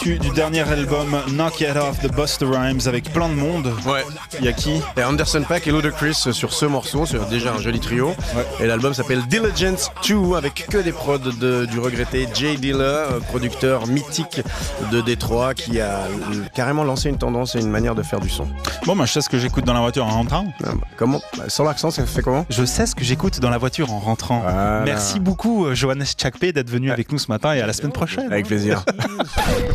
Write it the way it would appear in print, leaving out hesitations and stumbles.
Du dernier album Knock It Off de Busta Rhymes avec plein de monde. Ouais. Il y a qui? Et Anderson .Paak et Ludacris sur ce morceau, c'est déjà un joli trio. Ouais. Et l'album s'appelle Diligence 2 avec que des prods du regretté Jay Dilla, producteur mythique de Détroit qui a carrément lancé une tendance et une manière de faire du son. Bon, je sais ce que j'écoute dans la voiture en rentrant. Comment? Sans l'accent, ça fait comment? Je sais ce que j'écoute dans la voiture en rentrant. Voilà. Merci beaucoup, Johannes Tchakpe, d'être venu avec nous ce matin et à la semaine prochaine. Avec plaisir.